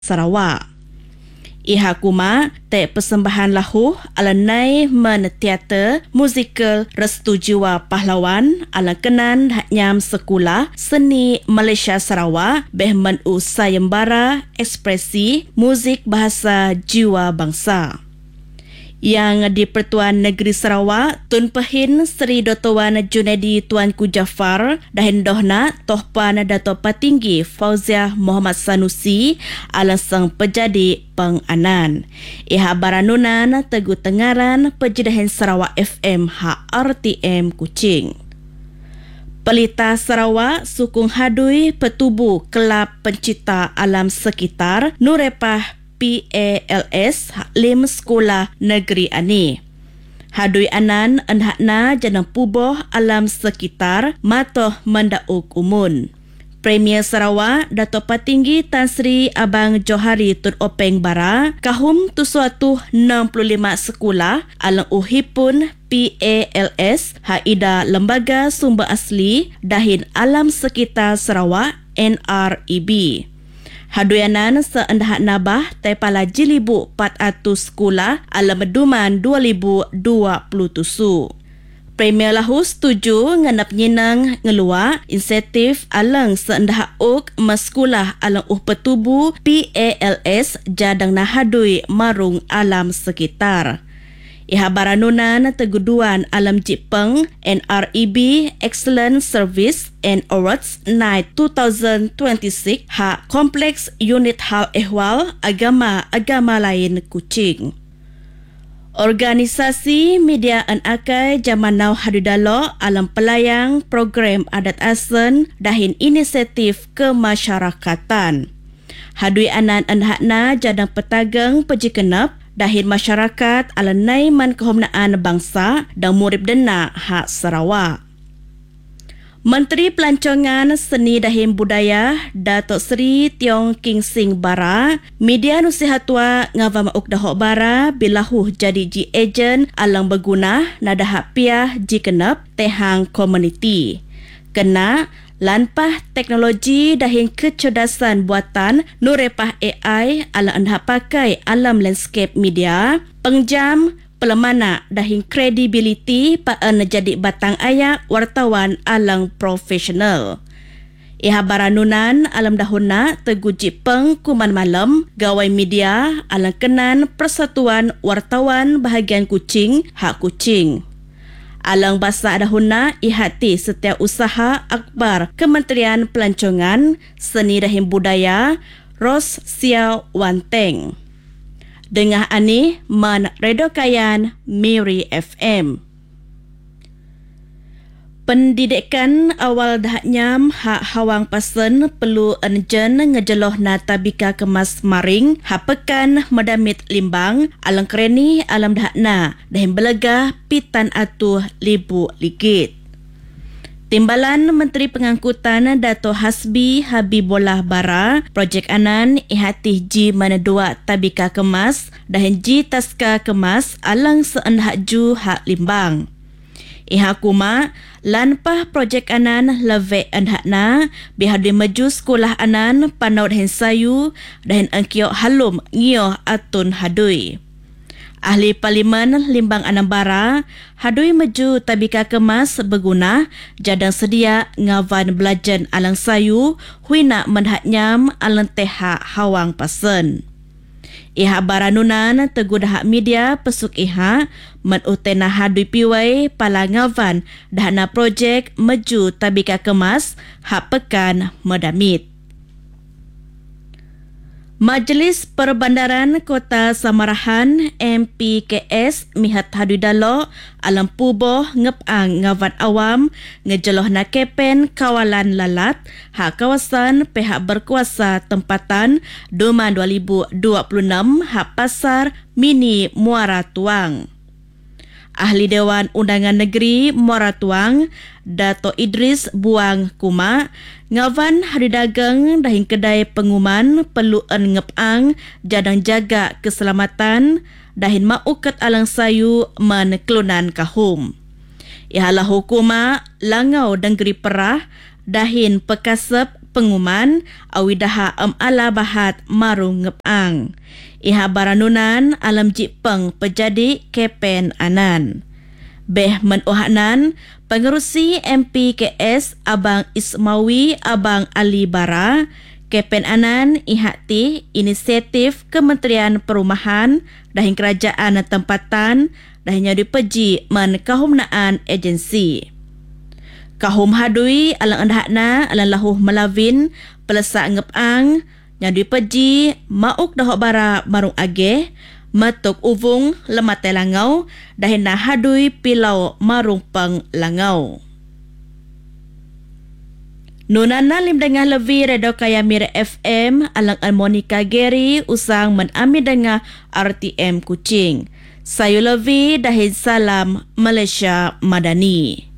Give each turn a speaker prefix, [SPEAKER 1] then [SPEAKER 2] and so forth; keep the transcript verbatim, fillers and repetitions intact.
[SPEAKER 1] Sarawak. Iha kuma te persembahan lahu alanai men teater musikal Restu Jiwa Pahlawan ala kenan nyam sekolah seni Malaysia Sarawak beh men u sayembara ekspresi muzik bahasa jiwa bangsa. Yang di Pertuan Negeri Sarawak, Tun Pehin Seri Doktor Wan Junaidi Tuanku Jaafar dahin dohna Tohpan Dato' Patinggi Fauziah Muhammad Sanusi alasang pejadi penganan. Iha baranunan Tegu Tengaran Pejidahin Sarawak F M H R T M Kuching. Pelita Sarawak sukung hadui petubu Kelab Pencipta Alam Sekitar Nurepah P A L S lim sekolah negeri ani. Hadui anan enhakna janang puboh alam sekitar matoh mendauk umun. Premier Sarawak Dato' Patinggi Tan Sri Abang Johari Tun Openg Bara kahum tu suatu enam puluh lima sekolah alang uhipun P A L S haida Lembaga Sumber Asli Dahin Alam Sekitar Sarawak N R E B. Haduyanan seendah nabah taipala jilibu empat ratus sekolah alam meduman dua ribu dua puluh tujuh. Premier lahu setuju ngenap nyinang ngelua insentif alang seendah uk mesekolah alang uh petubu P A L S jadang nahadui marung alam sekitar. Iha baranunan teguduan alam Jipeng N R E B Excellent Service and Awards Night dua ribu dua puluh enam ha Kompleks Unit Hal Ehwal Agama-Agama Lain Kuching. Organisasi Media An Akai Zaman Now Hadudalo alam pelayang program adat asen dahin inisiatif kemasyarakatan. Hadui anan anhakna jadang petageng pejikenep dahin masyarakat ala naiman kehomnaan bangsa dan murib dena hak Sarawak. Menteri Pelancongan Seni Dahin Budaya Datuk Seri Tiong King Sing Bara media nusihatwa ngava mauk dahok bara bilahu jadi ji ejen alang berguna nadahak piah ji kenep tehang komuniti. Kena lanpah teknologi dahin kecerdasan buatan nurepah A I ala anha pakai alam landscape media, pengjam pelemana dahin kredibiliti paan jadi batang ayak wartawan alang profesional. Iha baranunan alam dahuna teguji peng kuman malam gawai media alang kenan Persatuan Wartawan Bahagian Kuching hak Kuching. Alang basa dahuna ihati setiap usaha akbar Kementerian Pelancongan Seni Dahin Budaya Ros Sia Wanteng. Dengah ani man redokayan Miri F M. Pendidikan awal dah nyam hak hawang pasen perlu enjen ngejeloh na tabika kemas maring hapekan medamit limbang alang kereni alam dah na dahin belegah pitan atuh libu ligit. Timbalan Menteri Pengangkutan Dato' Hasbi Habibullah Bara projek anan ihatih ji mana dua tabika kemas dahin ji taska kemas alang seenhak ju hak limbang. Iha kuma lanpah projek anan leve anhakna bihadi maju sekolah anan panaut hen sayu dahin angkiok halum ngioh atun hadui. Ahli Parlimen Limbang Anambara hadui maju tabika kemas berguna jadang sedia ngavan belajan alang sayu huina menhak nyam alang teha hawang pasen. Iha baranunan tegudah media pesuk iha menutena hadui piwai pala ngavan dahana projek maju tabika kemas hak pekan medamit. Majlis Perbandaran Kota Samarahan M P K S mihat hadudalo alam puboh ngepang ngawan awam ngejeloh na kepen kawalan lalat hak kawasan pihak berkuasa tempatan Duman dua ribu dua puluh enam hak pasar mini Muara Tuang. Ahli Dewan Undangan Negeri Muara Tuang Dato' Idris Buang Kuma ngawan hari dagang dahin kedai penguman perlu en ngepang jadang jaga keselamatan dahin maukat alang sayu man kelunan kahum. Ihalah hukuma langau denggeri perah dahin pekasep penguman awidaha am ala bahat marung ngepang. Iha baranunan alam jipeng pejadi kepen anan. Beh menuhanan pengerusi M P K S Abang Ismawi Abang Ali Bara kepen anan ihati inisiatif Kementerian Perumahan dahin kerajaan tempatan dahinya dipeji men kahumnaan agensi. Kahum hadui alang andahna alang lahuh melawin pelesak ngepang yang dipeji mauk dahok bara marung ageh matuk uvung lemate langau dahina hadui pilau marung peng langau. Nunana lim dengar lebih redo kaya Mira F M alang an Monica Geri usang menami dengar R T M Kuching. Sayu lebih dahin salam Malaysia Madani.